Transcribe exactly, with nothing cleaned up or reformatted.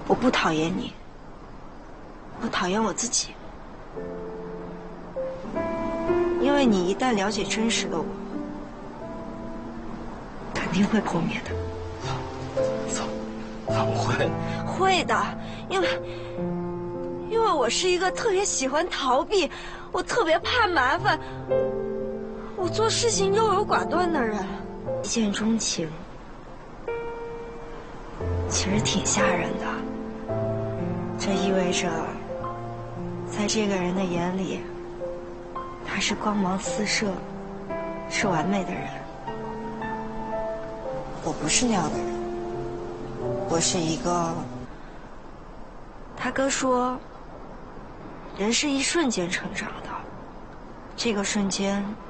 我不讨厌你，我讨厌我自己，因为你一旦了解真实的我，肯定会破灭的。 怎怎么会？ 会的，因为因为我是一个特别喜欢逃避，我特别怕麻烦，我做事情优柔寡断的人。一见钟情，其实挺吓人的。这意味着，在这个人的眼里，他是光芒四射，是完美的人。我不是那样的人，我是一个……他哥说，人是一瞬间成长的，这个瞬间